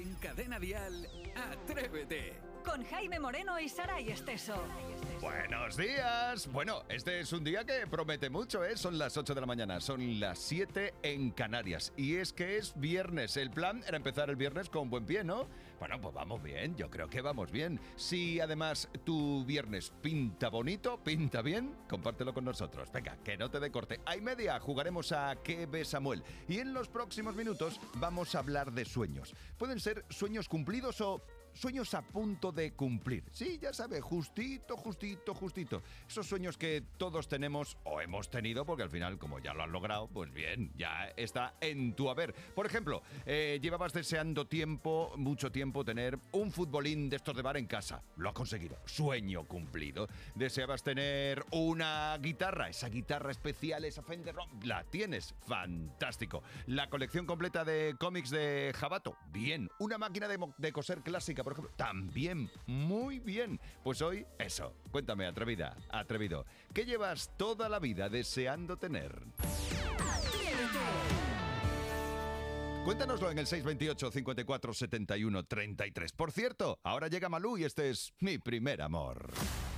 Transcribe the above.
En Cadena Dial, Atrévete. Con Jaime Moreno y Saray Esteso. Buenos días. Bueno, este es un día que promete mucho, ¿eh? Son las 8 de la mañana, son las 7 en Canarias. Y es que es viernes. El plan era empezar el viernes con buen pie, ¿no? Bueno, pues vamos bien, yo creo que vamos bien. Si además tu viernes pinta bonito, pinta bien, compártelo con nosotros. Venga, que no te dé corte. A y media jugaremos a ¿Qué ve Samuel? Y en los próximos minutos vamos a hablar de sueños. Pueden ser sueños cumplidos o sueños a punto de cumplir. Sí, ya sabe, justito. Esos sueños que todos tenemos o hemos tenido, porque al final, como ya lo has logrado, pues bien, ya está en tu haber. Por ejemplo, llevabas deseando mucho tiempo, tener un futbolín de estos de bar en casa. Lo has conseguido. Sueño cumplido. Deseabas tener una guitarra, esa guitarra especial, esa Fender Rock. La tienes. Fantástico. La colección completa de cómics de Jabato. Bien. Una máquina de coser clásica, por ejemplo, también, muy bien. Pues hoy, eso, cuéntame, atrevida, atrevido, ¿qué llevas toda la vida deseando tener? Cuéntanoslo en el 628 54 71 33. Por cierto, ahora llega Malú y este es Mi Primer Amor.